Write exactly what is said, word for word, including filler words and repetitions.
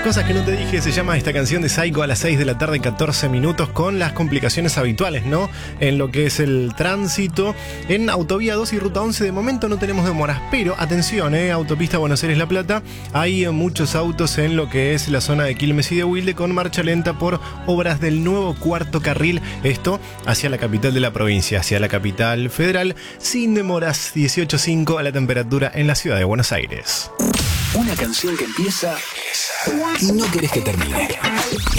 Cosas que no te dije, se llama esta canción de Saigo a las seis de la tarde, catorce minutos, con las complicaciones habituales, ¿no? En lo que es el tránsito. En Autovía dos y Ruta once de momento no tenemos demoras, pero atención, ¿eh? Autopista Buenos Aires-La Plata, hay muchos autos en lo que es la zona de Quilmes y de Wilde con marcha lenta por obras del nuevo cuarto carril, esto hacia la capital de la provincia, hacia la capital federal, sin demoras. Dieciocho punto cinco a la temperatura en la ciudad de Buenos Aires. Una canción que empieza y no querés que termine.